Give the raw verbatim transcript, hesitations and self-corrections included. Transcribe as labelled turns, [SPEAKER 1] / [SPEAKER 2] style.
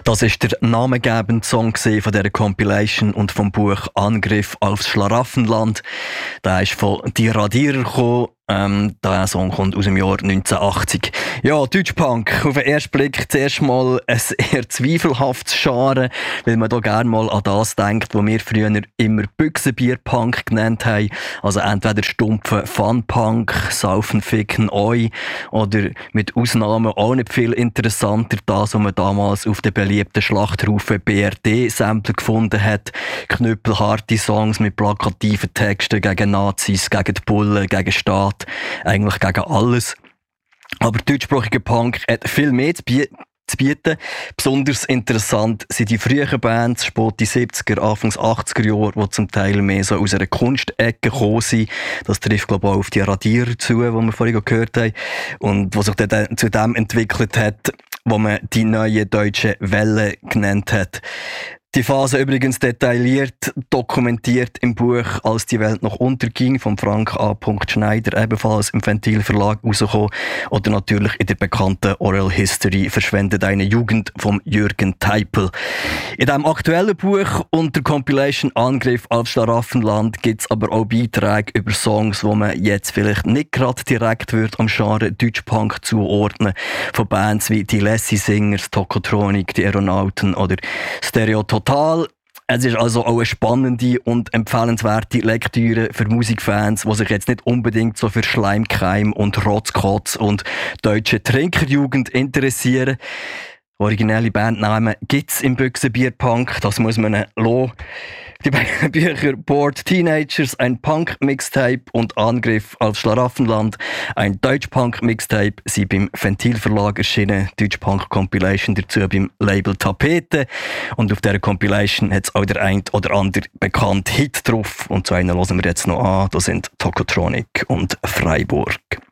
[SPEAKER 1] Das ist der namengebende Song von dieser Compilation und vom Buch Angriff aufs Schlaraffenland. Der ist von Die Radierer gekommen. Ähm, der Song kommt aus dem Jahr neunzehnhundertachtzig. Ja, Deutschpunk. Auf den ersten Blick zuerst mal ein eher zweifelhaftes Genre, weil man da gerne mal an das denkt, was wir früher immer Büchsenbierpunk genannt haben. Also entweder stumpfen Funpunk, Saufen, Ficken, Oi, oder mit Ausnahmen auch nicht viel interessanter das, was man damals auf den beliebten Schlachthaufen B R D-Sampler gefunden hat. Knüppelharte Songs mit plakativen Texten gegen Nazis, gegen die Bullen, gegen Staat. Eigentlich gegen alles. Aber deutschsprachiger Punk hat viel mehr zu bieten. Besonders interessant sind die frühen Bands, späte siebziger, Anfangs achtziger Jahre, die zum Teil mehr so aus einer Kunstecke gekommen sind. Das trifft, glaube ich, auch auf die Radierer zu, die wir vorhin gehört haben. Und was sich dann zu dem entwickelt hat, wo man die neue deutsche Welle genannt hat. Die Phase übrigens detailliert dokumentiert im Buch «Als die Welt noch unterging» von Frank A. Schneider, ebenfalls im Ventil Verlag rausgekommen. Oder natürlich in der bekannten Oral History «Verschwende deine Jugend» von Jürgen Teipel. In diesem aktuellen Buch und der Compilation «Angriff aufs Schlaraffenland» gibt es aber auch Beiträge über Songs, die man jetzt vielleicht nicht gerade direkt wird am Genre Deutschpunk zuordnen. Von Bands wie die Lassie Singers, Tokotronic, die Aeronauten oder Stereototal. Es ist also auch eine spannende und empfehlenswerte Lektüre für Musikfans, die sich jetzt nicht unbedingt so für Schleimkeim und Rotzkotz und deutsche Trinkerjugend interessieren. Originelle Bandnamen gibt es im Büchsenbierpunk, das muss man lassen. Die beiden Bücher Bored Teenagers, ein Punk-Mixtape und Angriff aufs Schlaraffenland, ein Deutsch-Punk-Mixtape, sind beim Ventil Verlag erschienen, Deutsch-Punk-Compilation dazu beim Label Tapete. Und auf dieser Compilation hat es auch der ein oder andere bekannte Hit drauf. Und zu einen hören wir jetzt noch an, das sind Tokotronic und Freiburg.